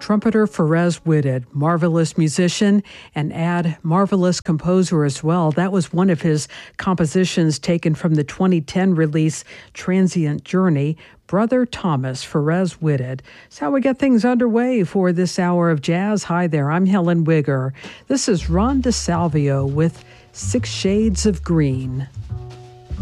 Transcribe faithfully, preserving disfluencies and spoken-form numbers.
Trumpeter Perez Whitted, marvelous musician and add marvelous composer as well. That was one of his compositions taken from the twenty ten release Transient Journey, Brother Thomas Perez Whitted. That's how we get things underway for this hour of jazz. Hi there, I'm Helen Wigger. This is Ron DeSalvio with Six Shades of Green.